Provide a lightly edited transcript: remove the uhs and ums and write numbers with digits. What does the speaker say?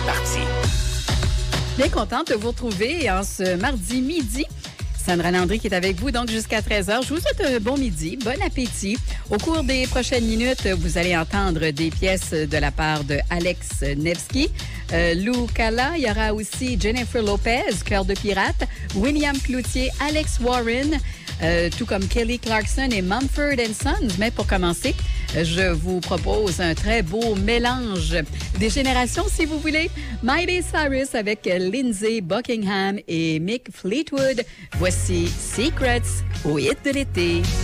parti. Bien contente de vous retrouver en ce mardi midi. Sandra Landry qui est avec vous donc jusqu'à 13h. Je vous souhaite un bon midi, bon appétit. Au cours des prochaines minutes, vous allez entendre des pièces de la part de Alex Nevsky, Lou Cala. Il y aura aussi Jennifer Lopez, Cœur de pirate, William Cloutier, Alex Warren, tout comme Kelly Clarkson et Mumford & Sons. Mais pour commencer, je vous propose un très beau mélange des générations, si vous voulez. Miley Cyrus avec Lindsay Buckingham et Mick Fleetwood. Voici Secrets au hit de l'été.